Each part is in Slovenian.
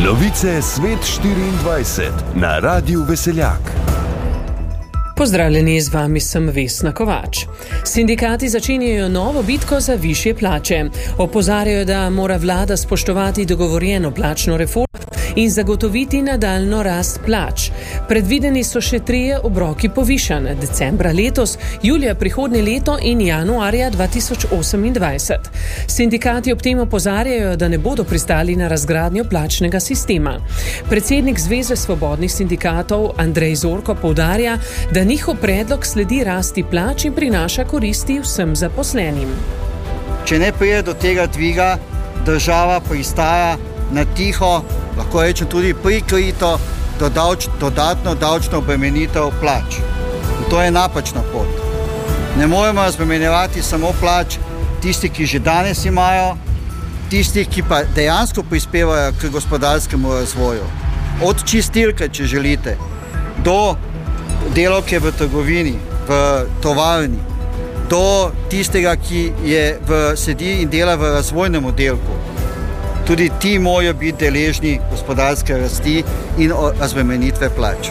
Novice Svet 24 na Radiu Veseljak. Pozdravljeni, z vami sem Vesna Kovač. Sindikati začenjajo novo bitko za višje plače. Opozarjajo, da mora vlada spoštovati dogovorjeno plačno reformo in zagotoviti nadaljno rast plač. Predvideni so še 3 obroki povišanj: decembra letos, julija prihodnje leto in januarja 2028. Sindikati ob tem opozarjajo, da ne bodo pristali na razgradnjo plačnega sistema. Predsednik Zveze svobodnih sindikatov Andrej Zorko poudarja, da njihov predlog sledi rasti plač in prinaša koristi vsem zaposlenim. Če ne pride do tega dviga, država pristaja na tiho, lahko rečem tudi prikrito, dodatno davčno obremenitev plač. In to je napačna pot. Ne moremo razbremenjevati samo plač tistih, ki že danes imajo, tistih, ki pa dejansko prispevajo k gospodarskemu razvoju. Od čistilke, če želite, do delavke v trgovini, v tovarni, do tistega, ki sedi in dela v razvojnem oddelku. Tudi ti morajo biti deležni gospodarske rasti in razbremenitve plač.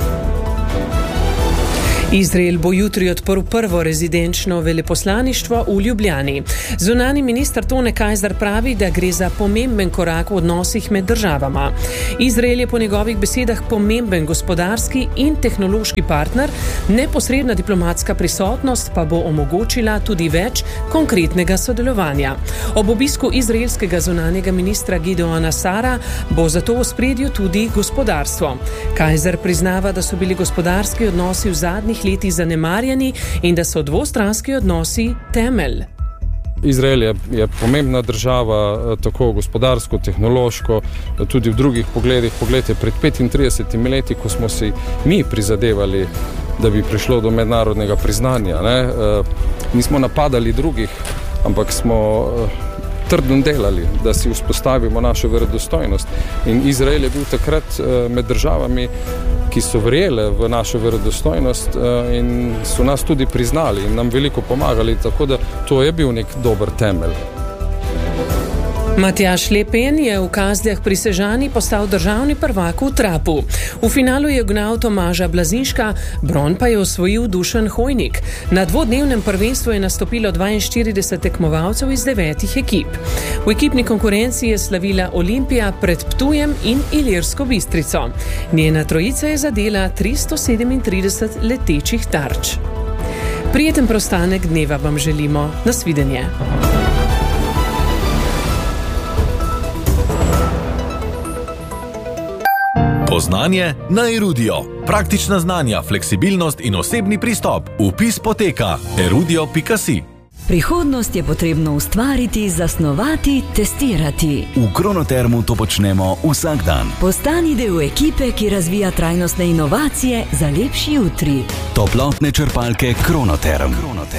Izrael bo jutri odprl prvo rezidenčno veleposlaništvo v Ljubljani. Zunanji minister Tone Kajzer pravi, da gre za pomemben korak v odnosih med državama. Izrael je po njegovih besedah pomemben gospodarski in tehnološki partner, neposredna diplomatska prisotnost pa bo omogočila tudi več konkretnega sodelovanja. Ob obisku izraelskega zunanjega ministra Gideona Sara bo zato v ospredju tudi gospodarstvo. Kajzer priznava, da so bili gospodarski odnosi v zadnjih leti zanemarjeni in da so dvostranski odnosi temelj. Izrael je pomembna država, tako gospodarsko, tehnološko, tudi v drugih pogledih. Poglejte, pred 35 leti, ko smo si mi prizadevali, da bi prišlo do mednarodnega priznanja, nismo napadali drugih, ampak smo trdno delali, da si vzpostavimo našo verodostojnost. In Izrael je bil takrat med državami, ki so verjele v našo verodostojnost in so nas tudi priznali in nam veliko pomagali, tako da to je bil nek dober temelj. Matjaž Lepen je v Kazljah pri Sežani postal državni prvak v trapu. V finalu je ugnal Tomaža Blazinška, bron pa je osvojil Dušan Hojnik. Na dvodnevnem prvenstvu je nastopilo 42 tekmovalcev iz 9 ekip. V ekipni konkurenci je slavila Olimpija pred Ptujem in Ilirsko Bistrico. Njena trojica je zadela 337 letečih tarč. Prijeten preostanek dneva vam želimo. Nasvidenje. Poznanje na Erudio. Praktična znanja, fleksibilnost in osebni pristop. Vpis poteka erudio.si. Prihodnost je potrebno ustvariti, zasnovati, testirati. V Kronotermu to počnemo vsak dan. Postani del ekipe, ki razvija trajnostne inovacije za lepši jutri. Toplotne črpalke Kronoterm.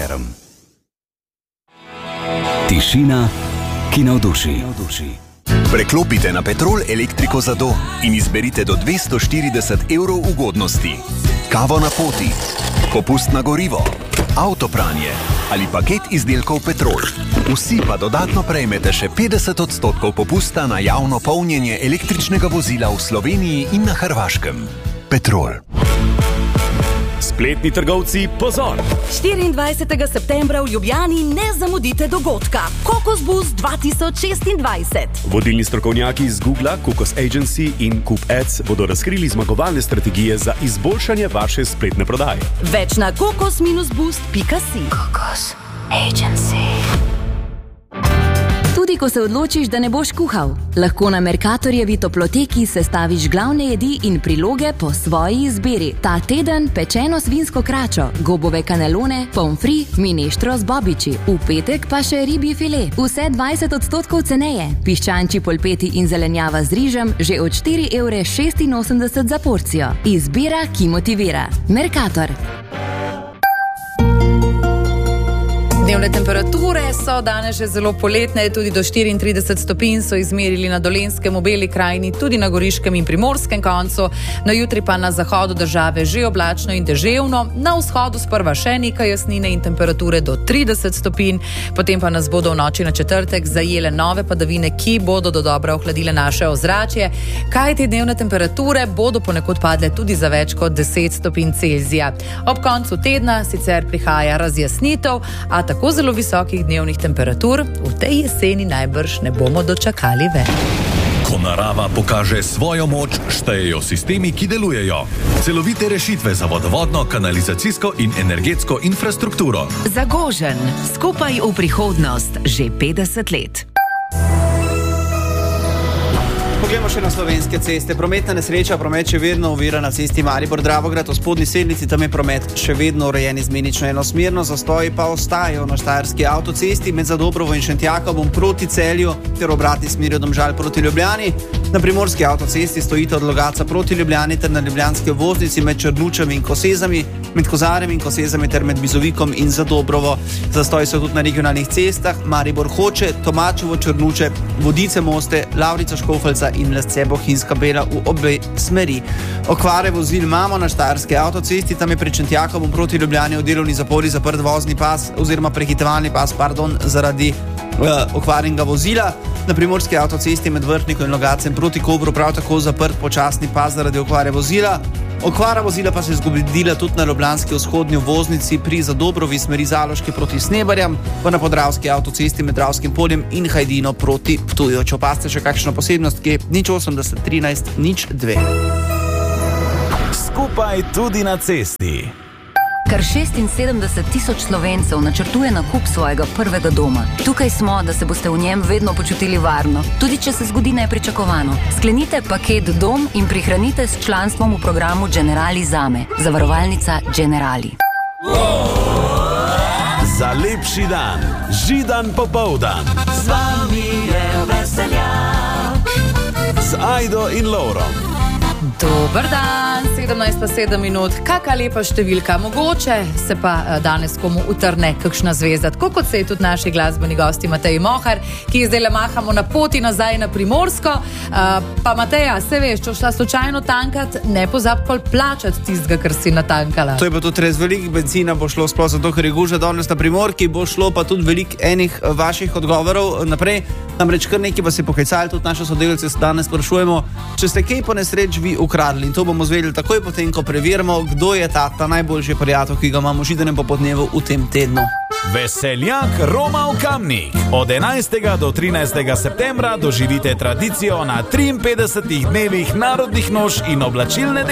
Tišina, ki navduši. Preklopite na Petrol elektriko za dom in izberite do 240 evrov ugodnosti. Kavo na poti, popust na gorivo, avtopranje ali paket izdelkov Petrol. Vsi pa dodatno prejmete še 50% popusta na javno polnjenje električnega vozila v Sloveniji in na Hrvaškem. Petrol. Spletni trgovci, pozor! 24. septembra v Ljubljani ne zamudite dogodka Kokos Boost 2026. Vodilni strokovnjaki iz Google, Kokos Agency in Coop Ads bodo razkrili zmagovalne strategije za izboljšanje vaše spletne prodaje. Več na kokos-boost.si. Kokos Agency. Tudi ko se odločiš, da ne boš kuhal, lahko na Mercatorjevi toploteki sestaviš glavne jedi in priloge po svoji izbiri. Ta teden pečeno svinsko kračo, gobove kanelone, pomfri, mineštro z bobiči. V petek pa še ribji file. Vse 20% ceneje. Piščančji polpeti in zelenjava z rižem že od 4,86 € za porcijo. Izbira, ki motivira. Mercator. Dnevne temperature so danes že zelo poletne, tudi do 34 stopinj so izmerili na Dolenjskem, v Beli krajini, tudi na Goriškem in Primorskem koncu. Na jutri pa na zahodu države že oblačno in deževno, na vzhodu sprva še nekaj jasnine in temperature do 30 stopinj, potem pa nas bodo v noči na četrtek zajele nove padavine, ki bodo dodobra ohladile naše ozračje. Kaj te dnevne temperature bodo ponekod padle tudi za več kot 10 stopinj Celzija. Ob koncu tedna sicer prihaja razjasnitev, a tako zelo visokih dnevnih temperatur v tej jeseni najbrž ne bomo dočakali več. Ko narava pokaže svojo moč, štejejo sistemi, ki delujejo. Celovite rešitve za vodovodno, kanalizacijsko in energetsko infrastrukturo. Zagožen, skupaj v prihodnost, že 50 let. Poglejmo še na slovenske ceste. Prometna nesreča, promet še vedno ovira na cesti Maribor-Dravograd, v spodnji Selnici, tam je promet še vedno urejen izmenično enosmerno, zastoji pa ostajajo na štajerski avtocesti med Zadobrovo in Šentjakovom proti Celju ter obratni smeri od Domžal proti Ljubljani. Na primorski avtocesti stojite od Logatca proti Ljubljani ter na ljubljanski obvoznici med Črnučami in Kosezami, med Kozarjem in Kosezami ter med Bizovikom in Zadobrovo. Zastoji so tudi na regionalnih cestah Maribor-Hoče, Tomačevo, Črnuče, Vodice-Moste, Lavrica-Škofeljca in Lesce-Bohinjska Bela v obe smeri. Okvare vozil imamo na štajerski avtocesti, tam je pred Šentjakovom proti Ljubljani v delovni zapori zaprt vozni pas oziroma prehitevalni pas, zaradi okvarjenega vozila. Na primorski avtocesti med Vrhnikom in Logatcem proti Kobru prav tako zaprt počasni pas zaradi okvare vozila. Okvara vozila pa se je zgodila tudi na ljubljanski vzhodni voznici pri Zadobrovi smeri Zaloške proti Snebarjam, pa na podravski avtocesti med Dravskim poljem in Hajdino proti Ptuju. Če opazite še kakšno posebnost, ki je 080 13 02. Skupaj tudi na cesti. Kar 76 tisoč Slovencev načrtuje nakup svojega prvega doma. Tukaj smo, da se boste v njem vedno počutili varno, tudi če se zgodi nepričakovano. Sklenite paket Dom in prihranite s članstvom v programu Generali Zame. Zavarovalnica Generali. Za lepši dan, Židan popoldan. Z vami je veseljak. Z Ajdo in Lovrom. Dober dan, 17:07 minut, kakšna lepa številka, mogoče se pa danes komu utrne kakšna zvezda, tako kot se je tudi naši glasbeni gosti Matej Mohar, ki zdaj le mahamo na poti nazaj na Primorsko. Pa Mateja, se veš, če šla slučajno tankat, ne pozab kol plačati tistega, kar si natankala. To je pa tudi res veliko benzina bo šlo, sploh zato, ker je gužva danes na Primorki, bo šlo pa tudi veliko enih vaših odgovorov naprej. Namreč kar nekaj vas je poklicali, tudi naše sodelavce danes sprašujemo, če ste kaj po nesreč vi ukradli, in to bomo zvedeli takoj potem, ko preverimo, kdo je ta najboljši prijatelj, ki ga imamo v Židanem popotnevu v tem tednu. Veseljak Roma v Kamnik. Od 11. do 13. septembra doživite tradicijo na 53 dnevih narodnih noš in oblačilne